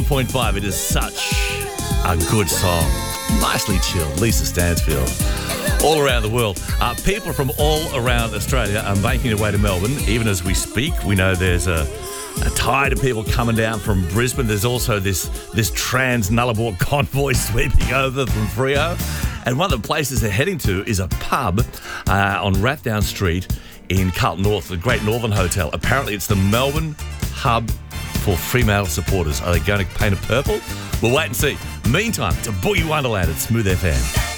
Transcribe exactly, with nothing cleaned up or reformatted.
point five. It is such a good song. Nicely chilled. Lisa Stansfield. All around the world. Uh, people from all around Australia are making their way to Melbourne. Even as we speak, we know there's a, a tide of people coming down from Brisbane. There's also this, this trans-Nullarbor convoy sweeping over from Freo. And one of the places they're heading to is a pub uh, on Rathdown Street in Carlton North, the Great Northern Hotel. Apparently it's the Melbourne hub for female supporters. Are they going to paint it purple? We'll wait and see. Meantime, it's a Boogie Wonderland at Smooth F M.